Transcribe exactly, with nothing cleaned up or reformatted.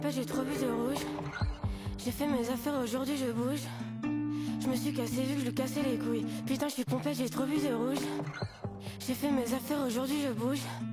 J'ai trop vu de rouge. J'ai fait mes affaires, aujourd'hui je bouge. Je me suis cassé vu que je lui cassais les couilles. Putain je suis pompette, j'ai trop vu de rouge. J'ai fait mes affaires, aujourd'hui je bouge.